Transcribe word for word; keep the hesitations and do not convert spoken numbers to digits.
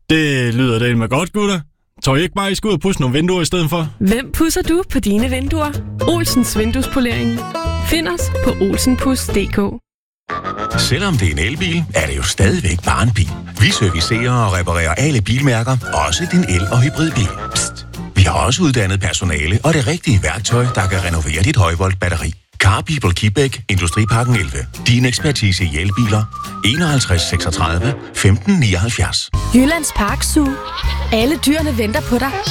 Det lyder det med godt, gutter. Tror I ikke bare, I skal ud og pudse nogle vinduer i stedet for? Hvem pudser du på dine vinduer? Olsens Vinduespolering. Find os på olsenpus punktum d k. Selvom det er en elbil, er det jo stadigvæk bare en bil. Vi servicerer og reparerer alle bilmærker, også din el- og hybridbil. Psst. Vi har også uddannet personale og det rigtige værktøj, der kan renovere dit højvolt-batteri. Car People Kibæk, Industriparken elleve. Din ekspertise i elbiler. enoghalvtreds seksogtredive femten nioghalvfjerds. Jyllands Park Zoo. Alle dyrene venter på dig.